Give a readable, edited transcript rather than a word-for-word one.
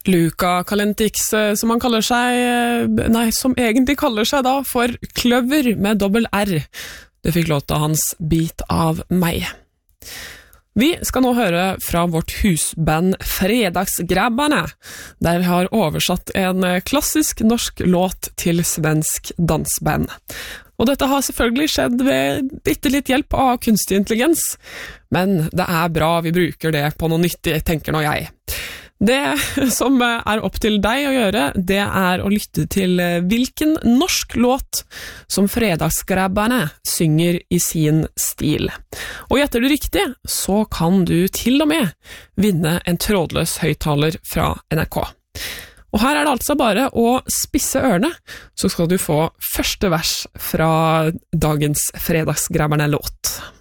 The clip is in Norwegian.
Luca Kalentix, som han kaller seg, som egentlig kaller seg da for Kløver med dobbel R. Det fikk låta hans Bit av meg. Vi skal nå høre fra vårt husband Fredagsgrabbarna, der vi har oversatt en klassisk norsk låt til svensk dansband. Og dette har selvfølgelig skjedd ved bitte litt hjelp av kunstig intelligens, men det er bra vi bruker det på noe nyttig, tenker nå jeg. Det som er opp til deg å gjøre, det er å lytte til hvilken norsk låt som Fredagsgrabbarna synger i sin stil. Og gjetter du riktig, så kan du til og med vinne en trådløs høyttaler fra NRK. Og her er det altså bare å spisse ørene, så skal du få første vers fra dagens Fredagsgrabbarna-låt.